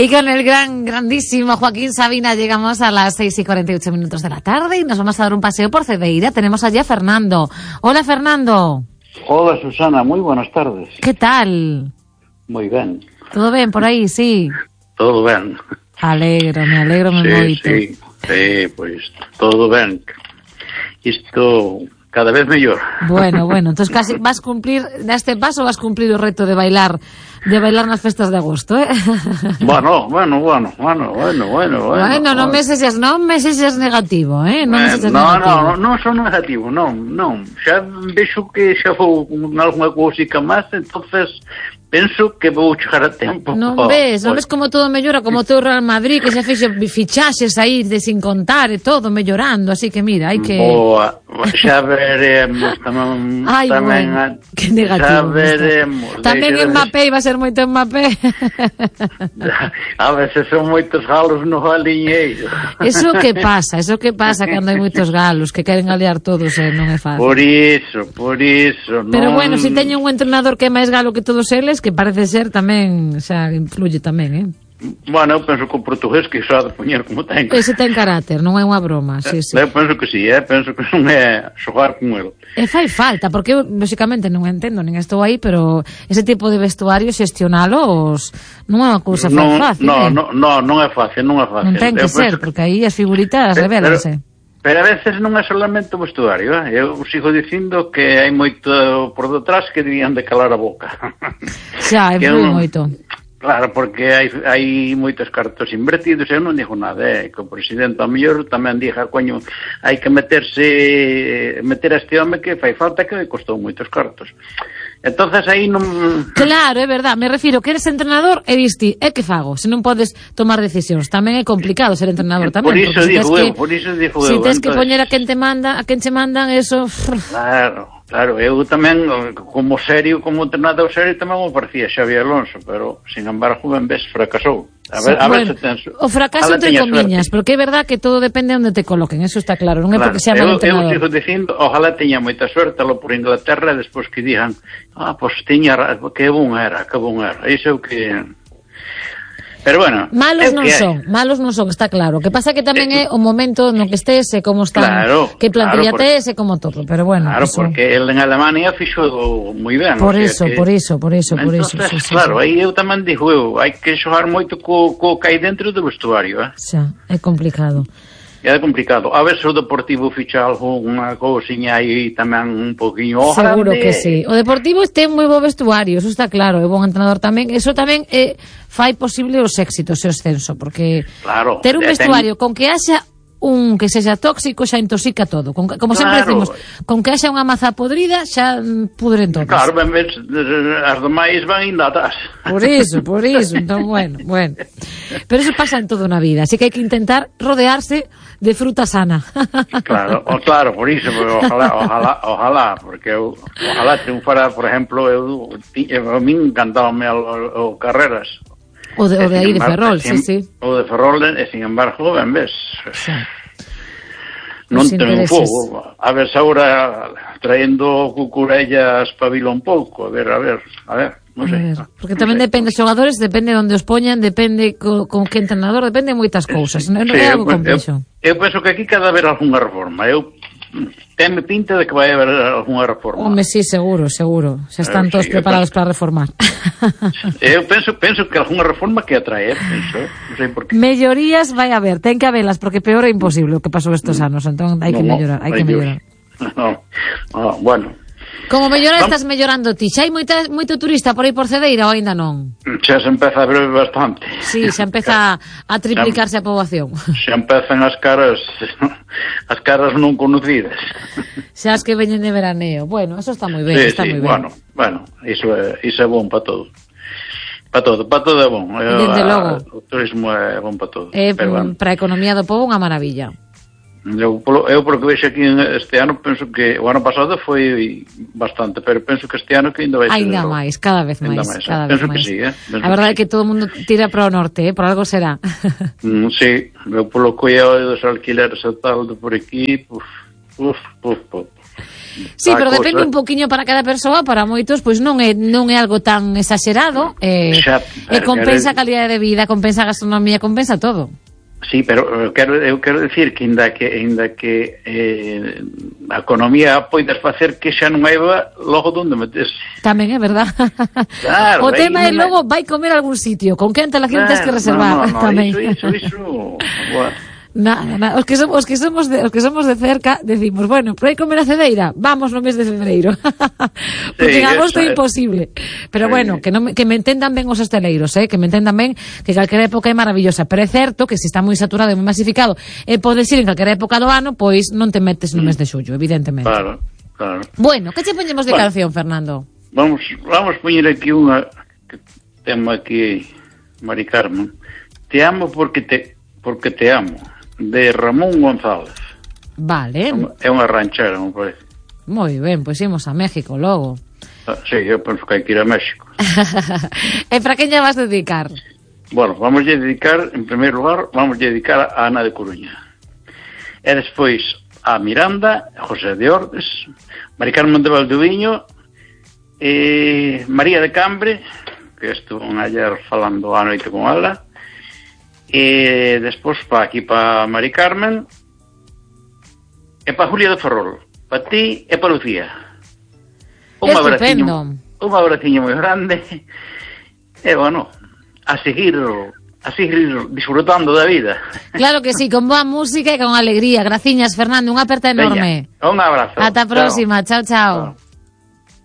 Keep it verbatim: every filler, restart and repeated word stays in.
Y con el gran, grandísimo Joaquín Sabina llegamos a las seis y cuarenta y ocho minutos de la tarde y nos vamos a dar un paseo por Cedeira. Tenemos allí a Fernando. Hola, Fernando. Hola, Susana. Muy buenas tardes. ¿Qué tal? Muy bien. ¿Todo bien por aí, sí? Todo ben. Alegro, me alegro me sí, moito. Sí, sí, pois todo ben. Isto cada vez mellor. Bueno, bueno, entonces casi vas cumplir, neste paso vas cumplir o reto de bailar, de bailar nas festas de agosto, eh? Bueno, bueno, bueno, bueno, bueno, bueno. Bueno, non me sexas, non me sexas negativo, eh? Non me sexas no, negativo. No, non son negativo, non, non. Xa vexo que xa vou con algunha cousica máis, entonces penso que vou chegar a tempo. Non ves, non ves como todo mellora, como todo o Real Madrid, que xa fixo fichaxes aí de sin contar e todo mellorando, así que mira, hai que... Boa, xa veremos tamén... Ai, tamén bueno, que negativo. Xa veremos. Tamén Mbappé, iba a ser moito Mbappé. A veces son moitos galos no galiñeiro. Eso que pasa, eso que pasa cando hai moitos galos que queren galear todos e non é fácil. Por iso, por iso. Pero non... bueno, se teñen un entrenador que é máis galo que todos eles, que parece ser tamén, xa influye tamén, eh? Bueno, eu penso que o portugués que xa de poñer como ten. Ese ten carácter, non é unha broma, sí, sí. Eu penso que sí, eh? penso que non é xogar con el. E fai falta, porque eu, lógicamente, non entendo, nin estou aí, pero ese tipo de vestuario xestionalos non é unha cousa non, fácil, no, eh? No, no, non é fácil, non é fácil. Non ten que eu ser, penso... porque aí as figuritas pero, revélanse. Pero a veces non é solamente o vestuario, eh? Eu sigo dicindo que hai moito por detrás que debían de calar a boca. Xa, influi non... moito. Claro, porque hai, hai moitos cartos invertidos, eu non digo nada, eh? Que o presidente ao mellor tamén diga, coño, hai que meterse, meter a este home que fai falta, que costou moitos cartos. Entonces aí non... Claro, é verdad, me refiro que eres entrenador e diste, é que fago, se non podes tomar decisións. Tamén é complicado ser entrenador tamén. Por iso digo eu, que, por iso digo eu. Se tens entonces... que poñer a quen te manda, a quen che mandan, eso... Claro, claro, eu tamén, como serio, como entrenador serio, tamén me parecía Xavi Alonso, pero, sin embargo, ben ves, fracasou. A ver, sí, a ver bueno, se tens... O fracaso entre comiñas, porque é verdad que todo depende de onde te coloquen, eso está claro, non é claro, porque sea mal entrenador. Eu sigo dicindo, ojalá teña moita suerte lo por Inglaterra, despois que digan, ah, pois pues, tiña, que bon era, que bon era, iso é o que... Pero bueno, malos non son, malos non son, está claro. O que pasa que tamén é o momento no que estés e como están, claro, que plantilla claro, tes e como todo, pero bueno. Claro, eso... porque el en Alemania fixo moi ben. Por o sea, eso, que... por eso, por eso, por Entonces, eso. Sí, sí, claro, sí. aí eu tamén digo eu, hai que xogar moito co, co que hai dentro do vestuario, eh? Xa, é complicado. É complicado. A ver se o Deportivo ficha algunha cousiña aí tamén un poquinho Seguro grande. que sí. O Deportivo ten moi bo vestuario, eso está claro, é bon entrenador tamén. Eso tamén é, fai posible os éxitos e o ascenso, porque claro, ter un ten... vestuario con que haxa un que sexa tóxico xa intoxica todo. Con, como claro. Sempre decimos, con que haxa unha maza podrida xa pudren todos. Claro, ben ves, as demais van ainda atrás. Por iso, por iso. Entón, bueno, bueno. Pero eso pasa en toda unha vida, así que hai que intentar rodearse de fruta sana. Claro, o, claro, por iso, pero ojalá, ojalá, ojalá, porque eu, ojalá triunfara, por exemplo, eu, eu a min encantábame o, o Carreras. O de, o de aí de Ferrol, sí, sí. O de Ferrol, e sin embargo, ben ves, sí. Non ten fogo. A ver se agora traendo Cucurella espabila un pouco, a ver, a ver, a ver. Non sei. Ver, porque tamén no depende dos xogadores, depende onde os poñan, depende co, con que entrenador, depende de moitas cousas. Non sí, é algo eu, complexo. Eu, eu penso que aquí cada haber algunha reforma. Eu tenme pinta de que vai haber algunha reforma. Home, sí, seguro, seguro. Xa están eh, todos sí, preparados penso, para reformar. Eu penso, penso que algunha reforma que atrae, penso, non sei por qué. Mellorías vai haber, ten que habelas, porque peor é imposible o que pasou estes anos, entón hai que no, mellorar, hai que mellorar. No, no, bueno. Como mellorar estás mellorando ti? Xa hai moita, moito turista por aí por Cedeira ou ainda non? Xa se empeza a ver bastante. Sí, xa empeza a triplicarse a poboación. Xa empezan as caras as caras non conocidas. Xa as que veñen de veraneo. Bueno, eso está moi ben, sí, está sí, moi ben. Bueno, bueno, iso é, iso é bon para todo. Para todo, para todo é bon. Desde logo. O turismo é bon para todo. É bueno. Para a economía do povo unha maravilla. Eu, eu porque vexo aquí este ano, penso que o ano pasado foi bastante, pero penso que este ano que ainda vai ser ainda máis, cada vez máis, máis cada penso vez máis. Que sí, eh? A verdade é que todo o mundo tira para o norte, eh? Por algo será. mm, sí, eu polo que dos alquileres e tal de por aquí, uf, uf, uf, uf. Sí, pero depende un poquinho para cada persoa, para moitos, pois non é non é algo tan exagerado, eh, e compensa a calidade de vida, compensa a gastronomía, compensa todo. Sí, pero quero, eu quero decir que ainda que ainda que eh, a economía poidas facer que xa non haiba logo donde meterse. Tamén é verdad. Claro, o tema é logo vai comer algún sitio, con que antelación claro, tens que reservar. No, no, no, tamén. Iso, iso, iso. Bueno. Nada, nada. Os que somos, os que somos de, os que somos de cerca decimos, bueno, pero hai comer a cedeira, vamos no mes de febreiro. Porque sí, en agosto é imposible. Pero sí. Bueno, que non que me entendan ben os hosteleiros, eh, que me entendan ben que calquera época é maravillosa, pero é certo que se está moi saturado e moi masificado, e podes ir en calquera época do ano, pois non te metes no mes de xullo, evidentemente. Claro, claro. Bueno, que che poñemos de bueno, canción, Fernando? Vamos, vamos poñer aquí unha que temo aquí, Mari Carmen. Te amo porque te porque te amo. De Ramón González. Vale. É unha ranchera, me parece. Moi ben, pois imos a México logo. Ah, sí, eu penso que hai que ir a México. E para quen lle vas dedicar? Bueno, vamos a dedicar, en primeiro lugar, vamos a dedicar a Ana de Coruña. E despois a Miranda, José de Ordes, Mari Carmen de Valdoviño, e María de Cambre, que estuvo ayer falando a noite con ela, e despois pa aquí pa Mari Carmen e pa Julia de Ferrol, pa ti e pa Lucía. Un abraciño, un abraciño moi grande e bueno, a seguir a seguir disfrutando da vida. Claro que sí, con boa música e con alegría. Graciñas, Fernando, unha aperta enorme. Veña, un abrazo. Ata a próxima, chao, chao. chao.